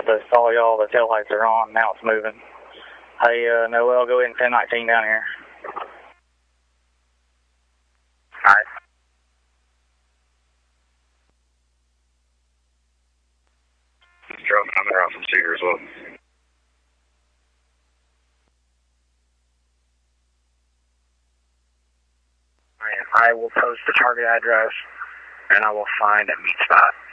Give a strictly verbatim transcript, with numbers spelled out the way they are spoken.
just saw y'all, the tail lights are on, now it's moving. Hey, uh, Noel, go ahead and ten nineteen down here. Alright. I'm in from Cedar as well. Alright, I will post the target address, and I will find a meet spot.